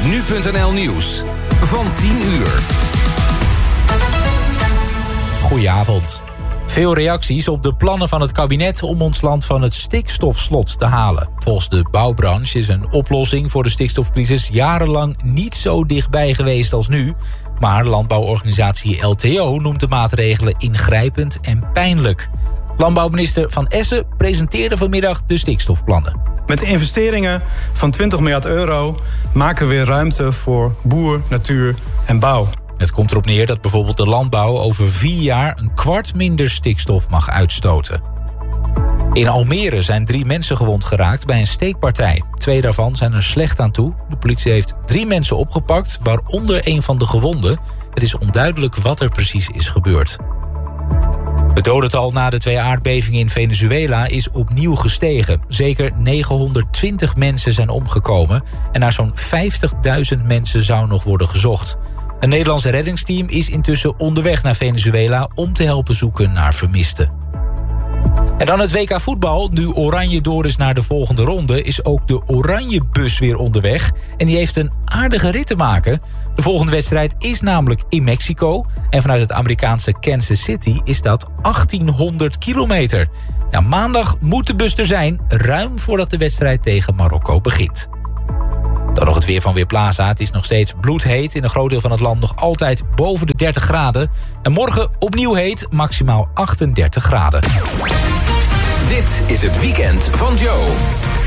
Nu.nl Nieuws van 10 uur. Goedenavond. Veel reacties op de plannen van het kabinet om ons land van het stikstofslot te halen. Volgens de bouwbranche is een oplossing voor de stikstofcrisis jarenlang niet zo dichtbij geweest als nu. Maar landbouworganisatie LTO noemt de maatregelen ingrijpend en pijnlijk. Landbouwminister Van Essen presenteerde vanmiddag de stikstofplannen. Met investeringen van 20 miljard euro maken we weer ruimte voor boer, natuur en bouw. Het komt erop neer dat bijvoorbeeld de landbouw over 4 jaar een kwart minder stikstof mag uitstoten. In Almere zijn 3 mensen gewond geraakt bij een steekpartij. 2 daarvan zijn er slecht aan toe. De politie heeft 3 mensen opgepakt, waaronder een van de gewonden. Het is onduidelijk wat er precies is gebeurd. Het dodental na de 2 aardbevingen in Venezuela is opnieuw gestegen. Zeker 920 mensen zijn omgekomen en naar zo'n 50.000 mensen zou nog worden gezocht. Een Nederlands reddingsteam is intussen onderweg naar Venezuela om te helpen zoeken naar vermisten. En dan het WK voetbal. Nu Oranje door is naar de volgende ronde, is ook de Oranjebus weer onderweg. En die heeft een aardige rit te maken. De volgende wedstrijd is namelijk in Mexico. En vanuit het Amerikaanse Kansas City is dat 1800 kilometer. Nou, maandag moet de bus er zijn, ruim voordat de wedstrijd tegen Marokko begint. Dan nog het weer van Weerplaza. Het is nog steeds bloedheet. In een groot deel van het land nog altijd boven de 30 graden. En morgen opnieuw heet, maximaal 38 graden. Dit is het weekend van Joe.